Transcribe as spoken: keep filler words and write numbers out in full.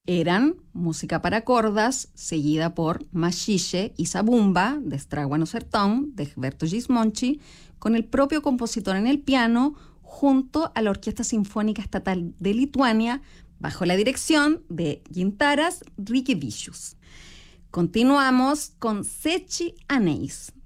eran música para cordas, seguida por Machixe y Zabumba, de Stragano Sertón, de Egberto Gismonchi, con el propio compositor en el piano, junto a la Orquesta Sinfónica Estatal de Lituania, bajo la dirección de Gintaras Rikkevičius. Continuamos con Sechi Aneis,